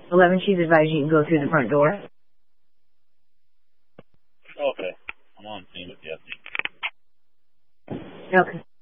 11, she's advised you can go through the front door. Okay. I'm on scene with Jesse. Okay.